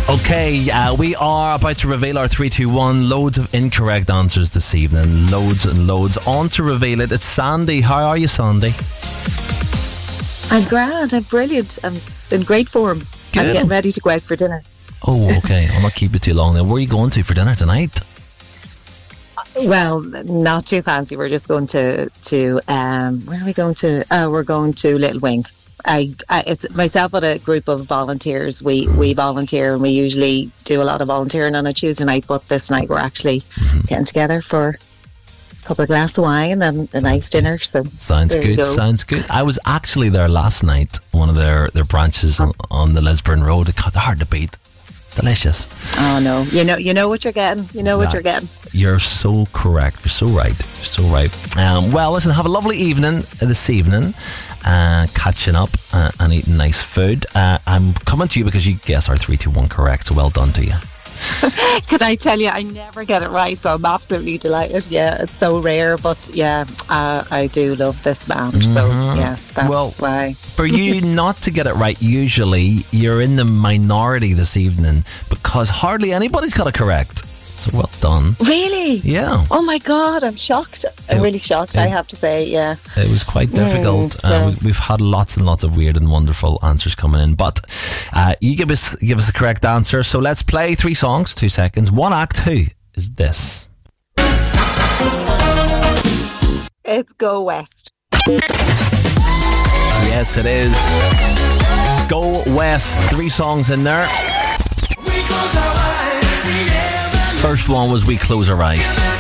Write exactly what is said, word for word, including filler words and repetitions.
Okay, uh, we are about to reveal our three two one. Loads of incorrect answers this evening. Loads and loads. On to reveal it. It's Sandy. How are you, Sandy? I'm grand. I'm brilliant. I'm in great form. Good. I'm getting ready to go out for dinner. Oh, okay. I'll not keep you too long then. Where are you going to for dinner tonight? Well, not too fancy. We're just going to, to um, where are we going to? Uh, we're going to Little Wing. I, I, it's myself and a group of volunteers. We we volunteer, and we usually do a lot of volunteering on a Tuesday night. But this night we're actually mm-hmm. getting together for a couple of glasses of wine and a nice dinner. So sounds good. Go. Sounds good. I was actually there last night. One of their their branches on, on the Lisburn Road. They're hard to beat. Delicious. Oh no, you know, you know what you're getting. You know what you're getting. You're so correct. You're so right. You're so right. Um, well, listen. Have a lovely evening this evening. Uh, catching up uh, and eating nice food. Uh, I'm coming to you because you guessed our three two one correct. So well done to you. Can I tell you, I never get it right, so I'm absolutely delighted. Yeah, it's so rare, but yeah, uh, I do love this band. Mm-hmm. So yes, that's well, why. For you not to get it right, usually you're in the minority this evening because hardly anybody's got it correct. So well done. Really? Yeah. Oh my God, I'm shocked. I'm it, really shocked, it, I have to say, yeah. It was quite difficult. Mm, so. uh, we, we've had lots and lots of weird and wonderful answers coming in. But uh, you give us give us the correct answer. So let's play three songs, two seconds. One act, who is this? It's Go West. Yes, it is. Go West. Three songs in there. First one was We Close Our Eyes.